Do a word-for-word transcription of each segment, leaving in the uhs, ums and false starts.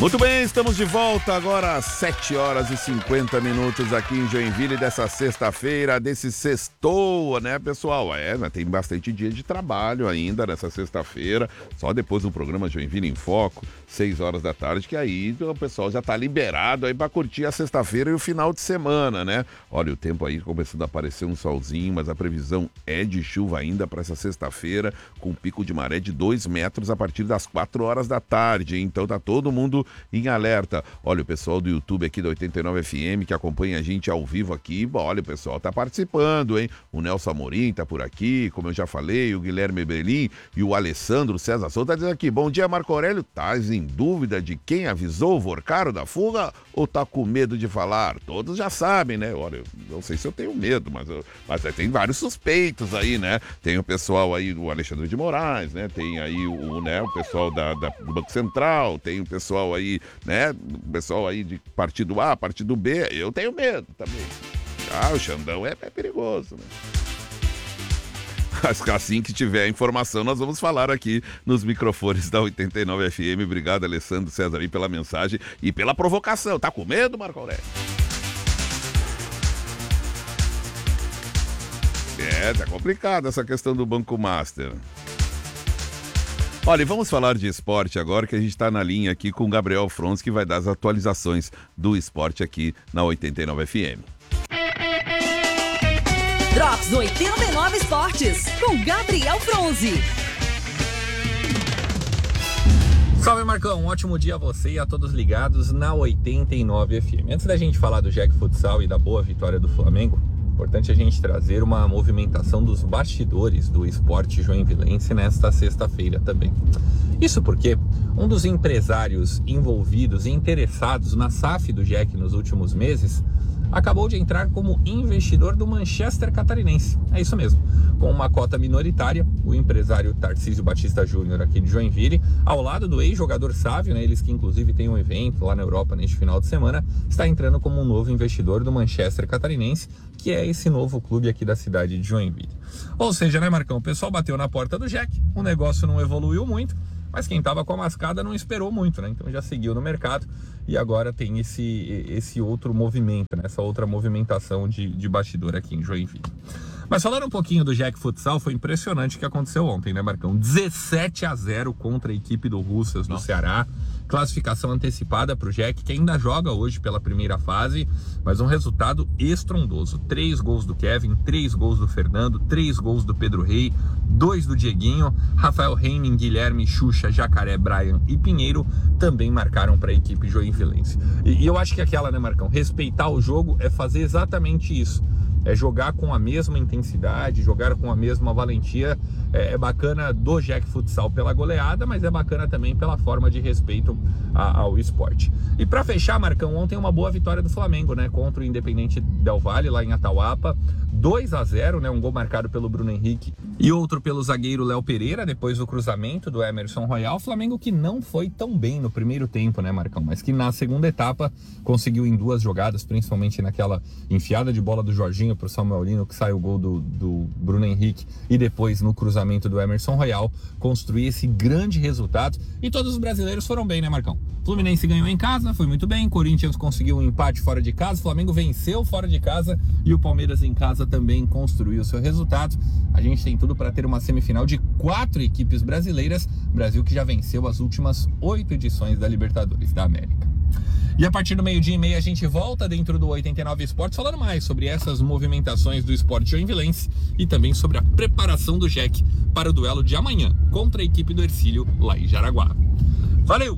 Muito bem, estamos de volta agora às sete horas e cinquenta minutos aqui em Joinville dessa sexta-feira, desse sextou, né, pessoal? É, tem bastante dia de trabalho ainda nessa sexta-feira, só depois do programa Joinville em Foco, seis horas da tarde, que aí o pessoal já tá liberado aí pra curtir a sexta-feira e o final de semana, né? Olha, o tempo aí começando a aparecer um solzinho, mas a previsão é de chuva ainda para essa sexta-feira, com pico de maré de dois metros a partir das quatro horas da tarde, hein? Então tá todo mundo em alerta. Olha, o pessoal do YouTube aqui da oitenta e nove F M que acompanha a gente ao vivo aqui, olha, o pessoal tá participando, hein? O Nelson Amorim tá por aqui, como eu já falei, o Guilherme Berlim e o Alessandro César Souza tá dizendo aqui, bom dia, Marco Aurélio, tá em dúvida de quem avisou o Vorcaro da fuga ou tá com medo de falar? Todos já sabem, né? Olha, eu não sei se eu tenho medo, mas, eu, mas tem vários suspeitos aí, né? Tem o pessoal aí, o Alexandre de Moraes, né? Tem aí o, né, o pessoal da, da, do Banco Central, tem o pessoal aí, né? O pessoal aí de partido A, partido B, eu tenho medo também. Ah, o Xandão é, é perigoso, né? Assim que tiver a informação, nós vamos falar aqui nos microfones da oitenta e nove F M. Obrigado, Alessandro César, aí, pela mensagem e pela provocação. Tá com medo, Marco Aurélio? É, tá complicado essa questão do Banco Master. Olha, e vamos falar de esporte agora, que a gente está na linha aqui com o Gabriel Fronz, que vai dar as atualizações do esporte aqui na oitenta e nove F M. Drops oitenta e nove Esportes, com Gabriel Fronzi. Salve, Marcão, um ótimo dia a você e a todos ligados na oitenta e nove F M. Antes da gente falar do Jack Futsal e da boa vitória do Flamengo, importante a gente trazer uma movimentação dos bastidores do esporte joinvilense nesta sexta-feira também. Isso porque um dos empresários envolvidos e interessados na S A F do Jack nos últimos meses acabou de entrar como investidor do Manchester Catarinense. É isso mesmo. Com uma cota minoritária, o empresário Tarcísio Batista Júnior aqui de Joinville, ao lado do ex-jogador Sávio, né, eles que inclusive têm um evento lá na Europa neste final de semana, está entrando como um novo investidor do Manchester Catarinense, que é esse novo clube aqui da cidade de Joinville. Ou seja, né, Marcão, o pessoal bateu na porta do Jack, o negócio não evoluiu muito, mas quem estava com a mascada não esperou muito, né? Então já seguiu no mercado e agora tem esse, esse outro movimento, né? Essa outra movimentação de, de bastidor aqui em Joinville. Mas falando um pouquinho do Jack Futsal, foi impressionante o que aconteceu ontem, né, Marcão? dezessete a zero contra a equipe do Russas do Ceará. Classificação antecipada para o Jack, que ainda joga hoje pela primeira fase, mas um resultado estrondoso. Três gols do Kevin, três gols do Fernando, três gols do Pedro Rei, dois do Dieguinho, Rafael Reining, Guilherme, Xuxa, Jacaré, Brian e Pinheiro também marcaram para a equipe joinvilense. E, e eu acho que aquela, né, Marcão? Respeitar o jogo é fazer exatamente isso. É jogar com a mesma intensidade, jogar com a mesma valentia. É, é bacana do Jack Futsal pela goleada, mas é bacana também pela forma de respeito a, ao esporte. E para fechar, Marcão, ontem uma boa vitória do Flamengo, né, contra o Independente Del Valle, lá em Atauapa. dois a zero, né, um gol marcado pelo Bruno Henrique e outro pelo zagueiro Léo Pereira, depois do cruzamento do Emerson Royal. Flamengo que não foi tão bem no primeiro tempo, né, Marcão, mas que na segunda etapa conseguiu em duas jogadas, principalmente naquela enfiada de bola do Jorginho para o Samuel Lino, que sai o gol do, do Bruno Henrique, e depois no cruzamento do Emerson Royal, construir esse grande resultado. E todos os brasileiros foram bem, né, Marcão? Fluminense ganhou em casa, foi muito bem. Corinthians conseguiu um empate fora de casa, Flamengo venceu fora de casa e o Palmeiras em casa também construiu o seu resultado. A gente tem tudo para ter uma semifinal de quatro equipes brasileiras, Brasil que já venceu as últimas oito edições da Libertadores da América. E a partir do meio-dia e meia a gente volta dentro do oitenta e nove Esportes falando mais sobre essas movimentações do esporte joinvilense e também sobre a preparação do Jack para o duelo de amanhã contra a equipe do Hercílio lá em Jaraguá. Valeu!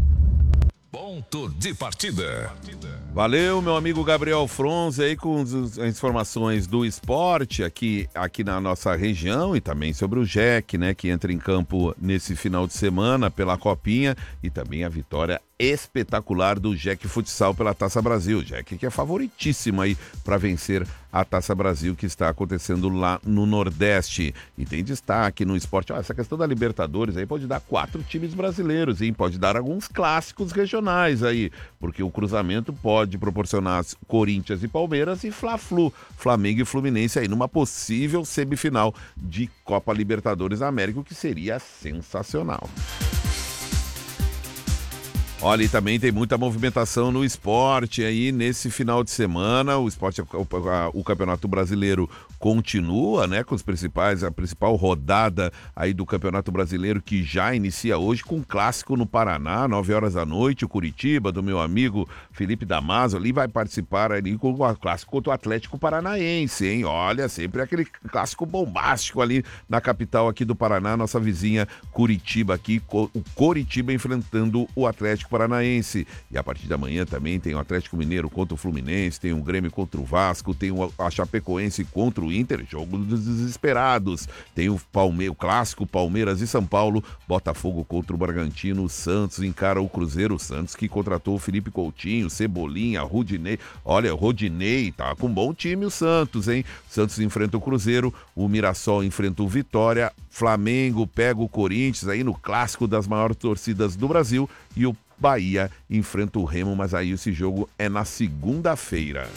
Ponto de partida. Valeu, meu amigo Gabriel Fronz, aí com as informações do esporte aqui, aqui na nossa região e também sobre o Jack, né, que entra em campo nesse final de semana pela Copinha e também a vitória espetacular do Jack Futsal pela Taça Brasil. Jack que é favoritíssimo aí para vencer a Taça Brasil que está acontecendo lá no Nordeste. E tem destaque no esporte, ó, essa questão da Libertadores aí pode dar quatro times brasileiros, hein? Pode dar alguns clássicos regionais aí, porque o cruzamento pode proporcionar Corinthians e Palmeiras e Fla-Flu, Flamengo e Fluminense aí numa possível semifinal de Copa Libertadores da América, o que seria sensacional. Olha, e também tem muita movimentação no esporte aí nesse final de semana. O esporte, o, o Campeonato Brasileiro continua, né, com os principais, a principal rodada aí do Campeonato Brasileiro que já inicia hoje com um clássico no Paraná, nove horas da noite, o Curitiba, do meu amigo Felipe Damaso, ali vai participar ali com o clássico contra o Atlético Paranaense, hein? Olha, sempre aquele clássico bombástico ali na capital aqui do Paraná, nossa vizinha Curitiba aqui, o Coritiba enfrentando o Atlético Paranaense. E a partir da manhã também tem o Atlético Mineiro contra o Fluminense, tem o Grêmio contra o Vasco, tem o a Chapecoense contra o Inter, jogo dos desesperados. Tem o Palme- o clássico Palmeiras e São Paulo, Botafogo contra o Bragantino, o Santos encara o Cruzeiro, o Santos que contratou o Felipe Coutinho, Cebolinha, Rudinei. Olha, o Rodinei tá com um bom time o Santos, hein? Santos enfrenta o Cruzeiro, o Mirassol enfrenta o Vitória, Flamengo pega o Corinthians aí no clássico das maiores torcidas do Brasil e o Bahia enfrenta o Remo, mas aí esse jogo é na segunda-feira.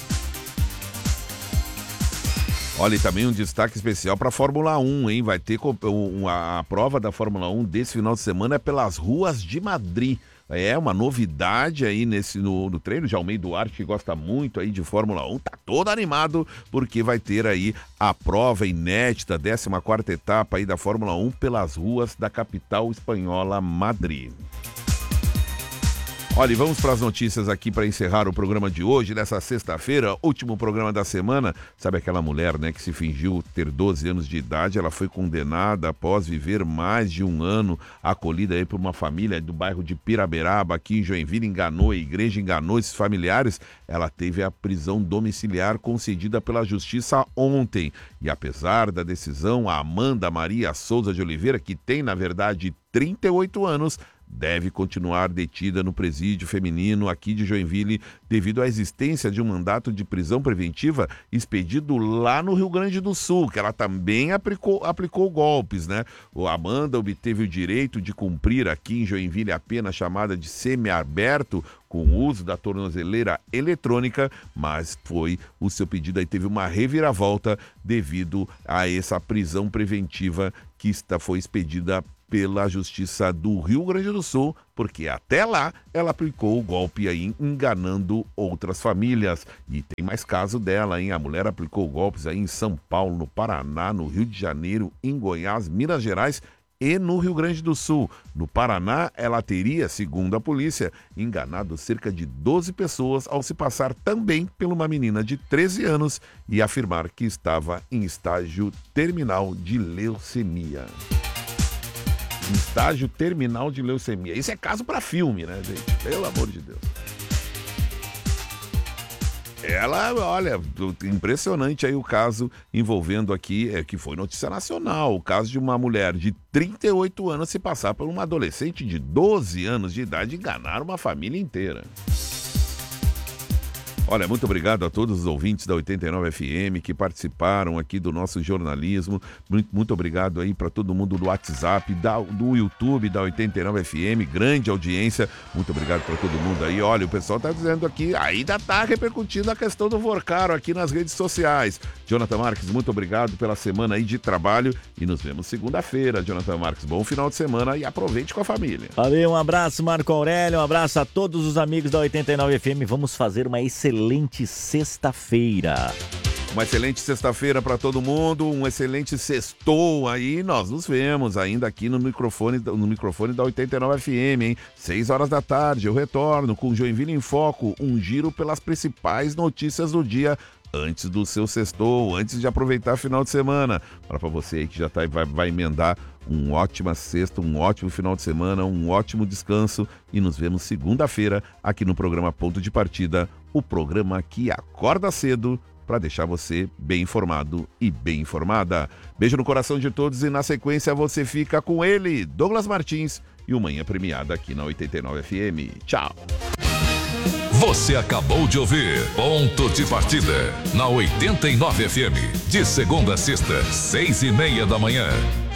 Olha, e também um destaque especial para a Fórmula um, hein? Vai ter a prova da Fórmula um desse final de semana é pelas ruas de Madrid. É uma novidade aí nesse, no, no treino. Jalmeida Duarte, que gosta muito aí de Fórmula um, tá todo animado porque vai ter aí a prova inédita, décima quarta etapa aí da Fórmula um pelas ruas da capital espanhola, Madrid. Olha, e vamos para as notícias aqui para encerrar o programa de hoje, nessa sexta-feira, último programa da semana. Sabe aquela mulher, né, que se fingiu ter doze anos de idade? Ela foi condenada após viver mais de um ano acolhida aí por uma família do bairro de Piraberaba, aqui em Joinville. Enganou a igreja, enganou esses familiares. Ela teve a prisão domiciliar concedida pela justiça ontem. E apesar da decisão, a Amanda Maria Souza de Oliveira, que tem, na verdade, trinta e oito anos, deve continuar detida no presídio feminino aqui de Joinville devido à existência de um mandato de prisão preventiva expedido lá no Rio Grande do Sul, que ela também aplicou, aplicou golpes, né? O Amanda obteve o direito de cumprir aqui em Joinville a pena chamada de semiaberto com o uso da tornozeleira eletrônica, mas foi o seu pedido aí teve uma reviravolta devido a essa prisão preventiva que está, foi expedida pela Justiça do Rio Grande do Sul, porque até lá ela aplicou o golpe aí, enganando outras famílias. E tem mais caso dela, hein? A mulher aplicou golpes aí em São Paulo, no Paraná, no Rio de Janeiro, em Goiás, Minas Gerais e no Rio Grande do Sul. No Paraná, ela teria, segundo a polícia, enganado cerca de doze pessoas ao se passar também por uma menina de treze anos e afirmar que estava em estágio terminal de leucemia. Estágio terminal de leucemia. Isso é caso para filme, né, gente? Pelo amor de Deus. Ela, olha, impressionante aí o caso envolvendo aqui, é, que foi notícia nacional, o caso de uma mulher de trinta e oito anos se passar por uma adolescente de doze anos de idade e enganar uma família inteira. Olha, muito obrigado a todos os ouvintes da oitenta e nove F M que participaram aqui do nosso jornalismo. Muito, muito obrigado aí para todo mundo do WhatsApp, da, do YouTube da oitenta e nove F M, grande audiência. Muito obrigado para todo mundo aí. Olha, o pessoal tá dizendo aqui, ainda tá repercutindo a questão do Vorcaro aqui nas redes sociais. Jonathan Marques, muito obrigado pela semana aí de trabalho e nos vemos segunda-feira, Jonathan Marques. Bom final de semana e aproveite com a família. Valeu, um abraço, Marco Aurélio, um abraço a todos os amigos da oitenta e nove F M. Vamos fazer uma excelente Excelente sexta-feira. Uma excelente sexta-feira para todo mundo, um excelente sextou aí, nós nos vemos ainda aqui no microfone, no microfone da oitenta e nove F M, hein? seis horas da tarde, eu retorno com Joinville em Foco, um giro pelas principais notícias do dia antes do seu sextou, antes de aproveitar o final de semana. Fala para você aí que já tá, vai, vai emendar um ótima sexta, um ótimo final de semana, um ótimo descanso e nos vemos segunda-feira aqui no programa Ponto de Partida, o programa que acorda cedo para deixar você bem informado e bem informada. Beijo no coração de todos e na sequência você fica com ele, Douglas Martins e o Manhã Premiada aqui na oitenta e nove F M. Tchau! Você acabou de ouvir Ponto de Partida na oitenta e nove F M, de segunda a sexta, seis e meia da manhã.